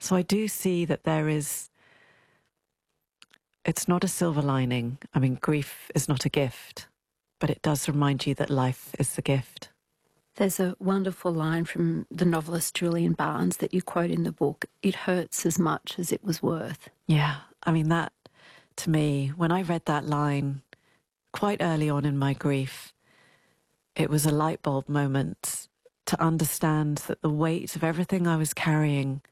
So I do see that it's not a silver lining. I mean, grief is not a gift, but it does remind you that life is the gift. There's a wonderful line from the novelist Julian Barnes that you quote in the book. It hurts as much as it was worth. Yeah, I mean, that, to me, when I read that line quite early on in my grief, it was a light bulb moment to understand that the weight of everything I was carrying